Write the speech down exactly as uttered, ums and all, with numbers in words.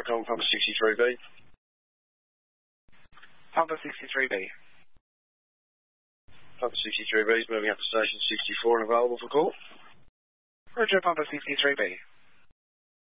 calling Pumper sixty-three B. Pumper sixty-three B. Pumper sixty-three B is moving up to station sixty-four and available for call. Roger, Pumper sixty-three B.